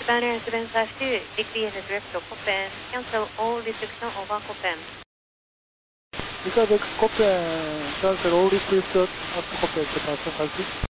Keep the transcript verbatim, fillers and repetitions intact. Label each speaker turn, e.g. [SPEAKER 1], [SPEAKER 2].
[SPEAKER 1] Banner has been slash two, decrease the direct to Copen, cancel all restriction over Copen.
[SPEAKER 2] Ricardo Copen, cancel all restrictions at Copen capacity.